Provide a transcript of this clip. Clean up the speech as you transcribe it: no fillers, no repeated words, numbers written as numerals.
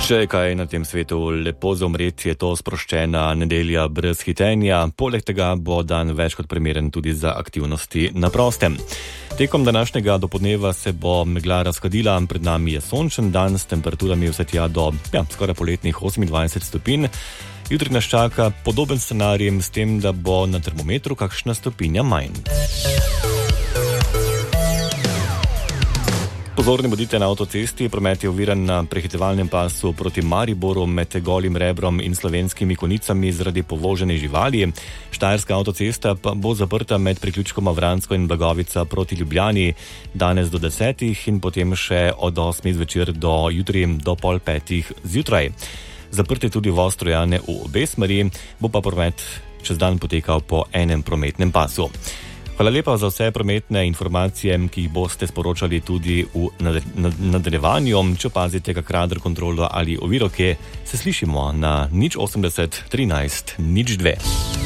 Če je kaj na tem svetu lepo za umreti, je to sproščena nedelja brez hitenja. Poleg tega bo dan več kot primeren tudi za aktivnosti na prostem. Tekom današnjega dopoldneva se bo megla razkadila, pred nami je sončen dan s temperaturami vse tja do skoraj poletnih 28 stopinj. Jutri nas čaka podoben scenarij s tem, da bo na termometru kakšna stopinja manj. Pozorni bodite na avtocesti, promet je oviran na prehitevalnem pasu proti Mariboru med Golim Rebrom in Slovenskimi Konicami zaradi povožene živali. Štajerska avtocesta pa bo zaprta med priključkoma Vransko in Blagovica proti Ljubljani danes do 10 in potem še od 8 zvečer do jutri do 4:30 zjutraj. Zaprt je tudi voz Trojane v obe smeri, bo pa promet čez dan potekal po enem prometnem pasu. Hvala lepa za vse prometne informacije, ki jih boste sporočali tudi v nadaljevanju. Če opazite kak radar kontrolo ali oviro, se slišimo na 080 13 02.